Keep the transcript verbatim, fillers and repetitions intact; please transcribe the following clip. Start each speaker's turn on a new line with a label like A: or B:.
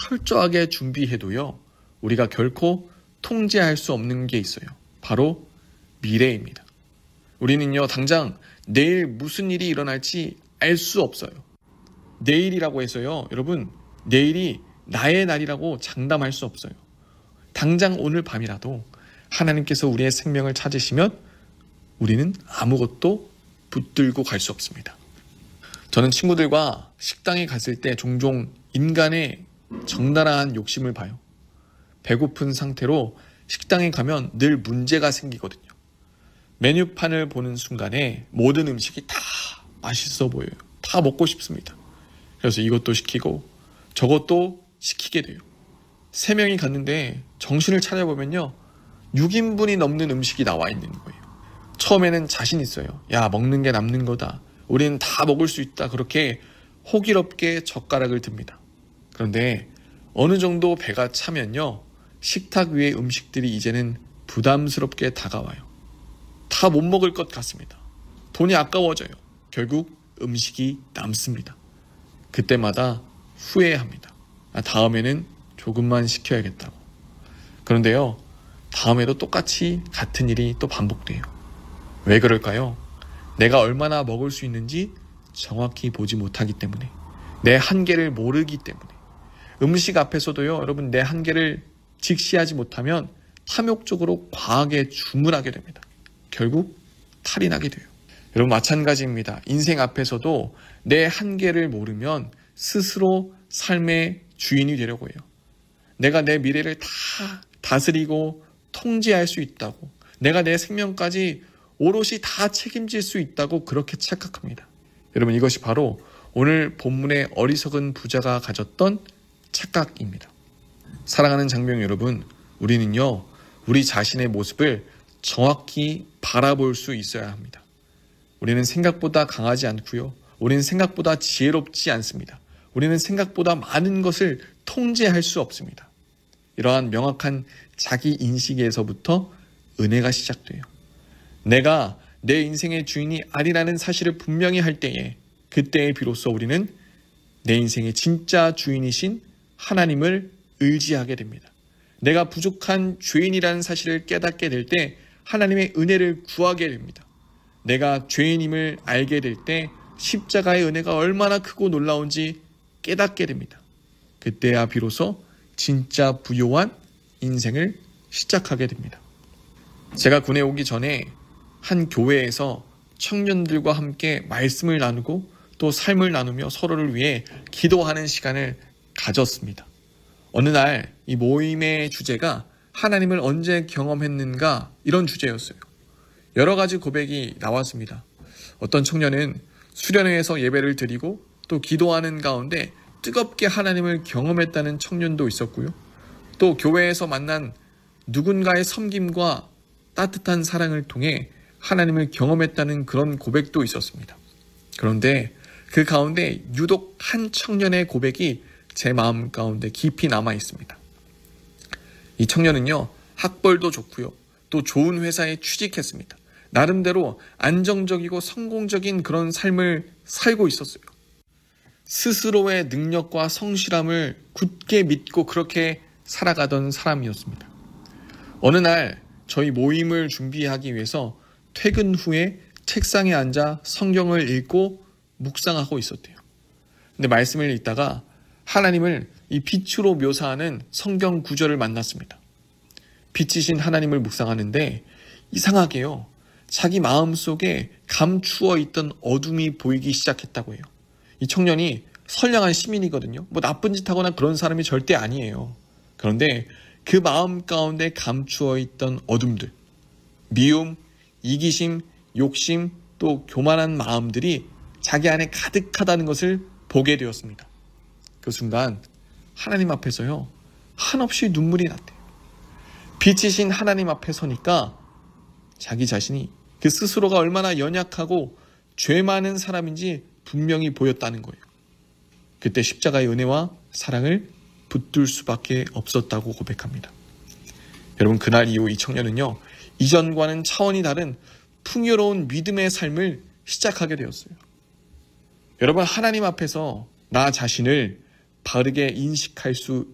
A: 철저하게 준비해도요, 우리가 결코 통제할 수 없는 게 있어요. 바로 미래입니다. 우리는요, 당장 내일 무슨 일이 일어날지 알 수 없어요. 내일이라고 해서요, 여러분, 내일이 나의 날이라고 장담할 수 없어요. 당장 오늘 밤이라도 하나님께서 우리의 생명을 찾으시면 우리는 아무것도 붙들고 갈 수 없습니다. 저는 친구들과 식당에 갔을 때 종종 인간의 적나라한 욕심을 봐요. 배고픈 상태로 식당에 가면 늘 문제가 생기거든요. 메뉴판을 보는 순간에 모든 음식이 다 맛있어 보여요. 다 먹고 싶습니다. 그래서 이것도 시키고 저것도 시키게 돼요. 세 명이 갔는데 정신을 차려보면요, 육 인분이 넘는 음식이 나와 있는 거예요. 처음에는 자신 있어요. 야, 먹는 게 남는 거다. 우리는 다 먹을 수 있다. 그렇게 호기롭게 젓가락을 듭니다. 그런데 어느 정도 배가 차면요, 식탁 위의 음식들이 이제는 부담스럽게 다가와요. 다 못 먹을 것 같습니다. 돈이 아까워져요. 결국 음식이 남습니다. 그때마다 후회합니다. 아, 다음에는 조금만 시켜야겠다고. 그런데요, 다음에도 똑같이 같은 일이 또 반복돼요. 왜 그럴까요? 내가 얼마나 먹을 수 있는지 정확히 보지 못하기 때문에, 내 한계를 모르기 때문에. 음식 앞에서도요, 여러분, 내 한계를 직시하지 못하면 탐욕적으로 과하게 주문하게 됩니다. 결국 탈이 나게 돼요. 여러분, 마찬가지입니다. 인생 앞에서도 내 한계를 모르면 스스로 삶의 주인이 되려고 해요. 내가 내 미래를 다 다스리고 통제할 수 있다고, 내가 내 생명까지 오롯이 다 책임질 수 있다고 그렇게 착각합니다. 여러분, 이것이 바로 오늘 본문의 어리석은 부자가 가졌던 착각입니다. 사랑하는 장병 여러분, 우리는요, 우리 자신의 모습을 정확히 바라볼 수 있어야 합니다. 우리는 생각보다 강하지 않고요, 우리는 생각보다 지혜롭지 않습니다. 우리는 생각보다 많은 것을 통제할 수 없습니다. 이러한 명확한 자기 인식에서부터 은혜가 시작돼요. 내가 내 인생의 주인이 아니라는 사실을 분명히 할 때에, 그때에 비로소 우리는 내 인생의 진짜 주인이신 하나님을 의지하게 됩니다. 내가 부족한 죄인이라는 사실을 깨닫게 될 때 하나님의 은혜를 구하게 됩니다. 내가 죄인임을 알게 될 때 십자가의 은혜가 얼마나 크고 놀라운지 깨닫게 됩니다. 그때야 비로소 진짜 부요한 인생을 시작하게 됩니다. 제가 군에 오기 전에 한 교회에서 청년들과 함께 말씀을 나누고 또 삶을 나누며 서로를 위해 기도하는 시간을 가졌습니다. 어느 날 이 모임의 주제가 하나님을 언제 경험했는가, 이런 주제였어요. 여러 가지 고백이 나왔습니다. 어떤 청년은 수련회에서 예배를 드리고 또 기도하는 가운데 뜨겁게 하나님을 경험했다는 청년도 있었고요. 또 교회에서 만난 누군가의 섬김과 따뜻한 사랑을 통해 하나님을 경험했다는 그런 고백도 있었습니다. 그런데 그 가운데 유독 한 청년의 고백이 제 마음 가운데 깊이 남아 있습니다. 이 청년은요, 학벌도 좋고요, 또 좋은 회사에 취직했습니다. 나름대로 안정적이고 성공적인 그런 삶을 살고 있었어요. 스스로의 능력과 성실함을 굳게 믿고 그렇게 살아가던 사람이었습니다. 어느 날 저희 모임을 준비하기 위해서 퇴근 후에 책상에 앉아 성경을 읽고 묵상하고 있었대요. 근데 말씀을 읽다가 하나님을 이 빛으로 묘사하는 성경 구절을 만났습니다. 빛이신 하나님을 묵상하는데 이상하게요, 자기 마음속에 감추어 있던 어둠이 보이기 시작했다고 해요. 이 청년이 선량한 시민이거든요. 뭐 나쁜 짓 하거나 그런 사람이 절대 아니에요. 그런데 그 마음 가운데 감추어 있던 어둠들, 미움, 이기심, 욕심, 또 교만한 마음들이 자기 안에 가득하다는 것을 보게 되었습니다. 그 순간 하나님 앞에서요, 한없이 눈물이 났대요. 빛이신 하나님 앞에 서니까 자기 자신이 그 스스로가 얼마나 연약하고 죄 많은 사람인지 분명히 보였다는 거예요. 그때 십자가의 은혜와 사랑을 붙들 수밖에 없었다고 고백합니다. 여러분, 그날 이후 이 청년은요, 이전과는 차원이 다른 풍요로운 믿음의 삶을 시작하게 되었어요. 여러분, 하나님 앞에서 나 자신을 바르게 인식할 수